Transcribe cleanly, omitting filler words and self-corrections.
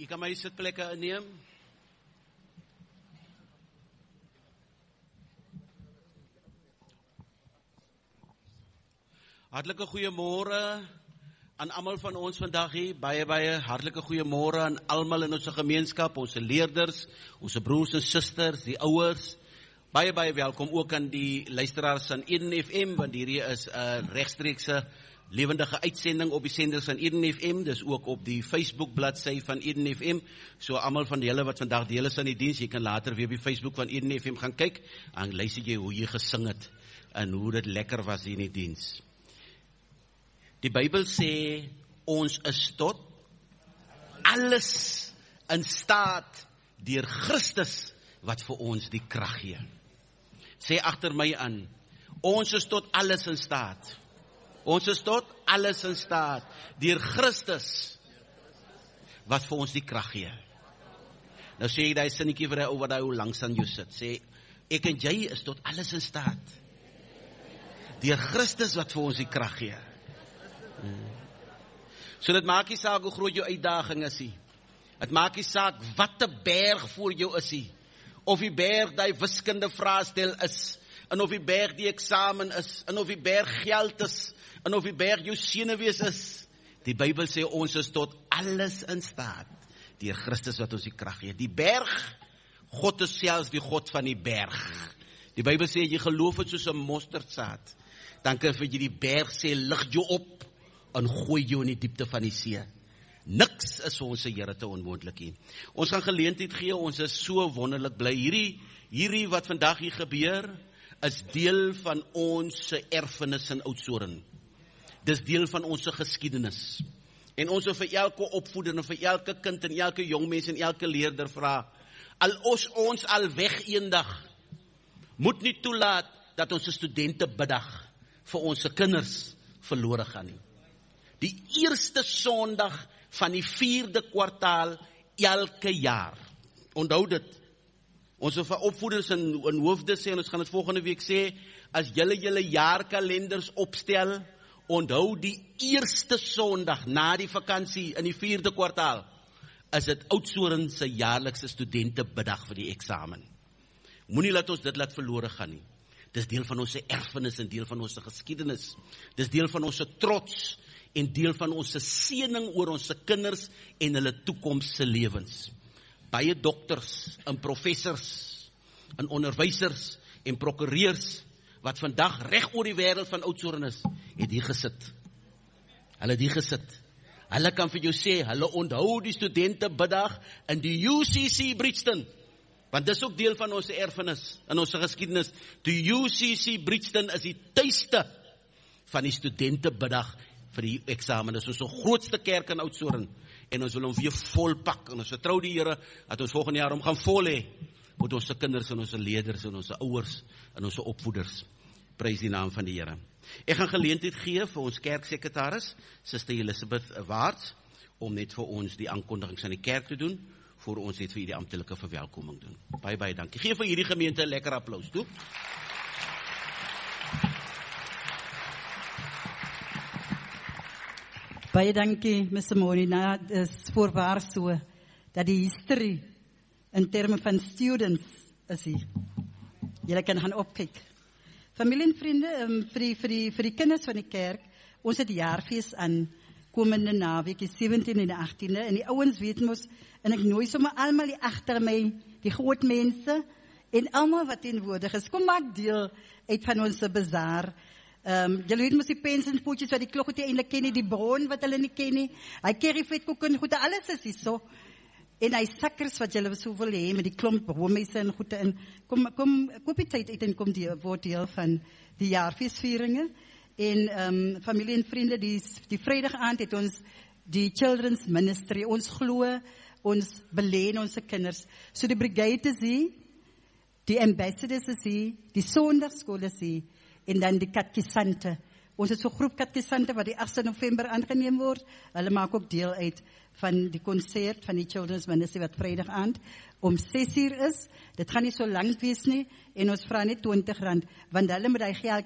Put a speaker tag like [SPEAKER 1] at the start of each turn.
[SPEAKER 1] Jy kan my sitplekke inneem. Hartlike goeiemôre aan almal van ons vandag hier. Baie hartlike goeiemôre aan almal in ons gemeenskap, ons leerders, ons broers en susters, die ouers. Baie welkom ook aan die luisteraars aan Eden FM, want hierdie is 'n regstreekse lewendige uitsending op die senders van Eden FM, dis ook op die Facebook bladsy van Eden FM, so almal van julle wat vandag deel is aan die diens, jy kan later weer op die Facebook van Eden FM gaan kyk, en luister jy hoe jy gesing het, en hoe dit lekker was in die diens. Die Bybel sê, ons is tot alles in staat deur Christus wat vir ons die krag gee. Sê agter my aan, ons is tot alles in staat. Ons is tot alles in staat deur Christus wat vir ons die krag gee. Nou sê jy daai sinnetjie vir 'n ou wat daai ou langs aan jou sit. Sê ek en jy is tot alles in staat deur Christus wat vir ons die krag gee. So dit maak nie saak hoe groot jou uitdaging is nie. Dit maak nie saak wat 'n berg voor jou is nie. Of die berg die wiskunde vraestel is, en of die berg die eksamen is, en of die berg geld is, en of die berg jou senuwees is. Die Bybel sê ons is tot alles in staat deur Christus wat ons die krag gee. Die berg, God is selfs die God van die berg. Die Bybel sê jy geloof het soos 'n mosterdsaad, dan kan jy die berg sê lig jou op en gooi jou in die diepte van die see. Niks is vir ons Here te onmoontlik nie. Ons gaan geleentheid gee, ons is so wonderlik bly. Hierdie wat vandag hier gebeur, is deel van ons erfenis in Oudtshoorn. Dis deel van ons geskiedenis. En ons wil vir elke opvoeder en vir elke kind en elke jong mens en elke leerder vra, al ons al weg eendag, moet nie toelaat dat ons studente biddag vir ons kinders verlore gaan nie. Die eerste Sondag van die 4de kwartaal elke jaar. Onthou dit. Ons wil vir opvoeders en hoofde sê, en ons gaan dit volgende week sê, as julle jaarkalenders opstel, onthou die eerste Sondag na die vakansie in die 4de kwartaal, is dit Oudtshoorn se jaarlikse studente biddag vir die eksamen. Moenie laat ons dit laat verlore gaan nie. Dis deel van ons erfenis en deel van ons geskiedenis. Dis deel van ons trots en deel van ons seëning oor ons kinders en hulle toekomse lewens. Baie dokters en professors en onderwysers en prokureurs wat vandag reg oor die wêreld van Oudtshoorn is, het hier gesit. Hulle het hier gesit. Hulle kan vir jou sê, hulle onthou die studente biddag in die UCC Bridgeton, want dis ook deel van ons erfenis en ons geskiedenis. Die UCC Bridgeton is die tuiste van die studente biddag vir die eksamen. Dis ons grootste kerk in Oudtshoorn, en ons wil hom weer volpak, en ons vertrou die Here, dat ons volgende jaar hom gaan vol hê, met ons kinders en ons leerders en ons ouers en ons opvoeders. Prys die naam van die Here. Ek gaan geleentheid gee vir ons kerksekretaris, Suster Elizabeth Waards, om net vir ons die aankondigings aan die kerk te doen, voor ons net vir die amptelike verwelkoming doen. Baie dankie. Geef vir hierdie gemeente 'n lekker applaus toe.
[SPEAKER 2] Baie dankie, Mr. Molina. Het is voorwaar so, dat die history, in termen van students, is hier. Julle kan gaan opkyk. Familie en vriende, vir die kinders van die kerk, ons het jaarfees aan komende naweek, die 17 en die 18e, en die ouens weet mos, en ek nooi sommer almal die agter my, die groot mense, en almal wat teenwoordig is, kom maak deel uit van ons bazaar. Julle weet mos die pens en pootjies wat die klok het eintlik ken nie, die bron wat hulle nie ken nie, hy curryvetkoek en goede, alles is hier so, en hy sakkers wat julle so wil hê, met die klomp roommeise en goede, en koop die tyd uit en kom word deel van die jaarfeesvieringe, en familie en vriende, die vrydag aand het ons die children's ministry, ons glo, ons beleen ons kinders, so die brigade is hier, die ambassadors is hier, die sondagskool is hier, en dan die katkisante. Ons het so groep katkisante wat die 8 November aangeneem word. Hulle maak ook deel uit van die konsert van die Children's Ministry wat vrydag aand om 6 uur is. Dit gaan nie so lank wees nie en ons vra net R20, want hulle moet daai geld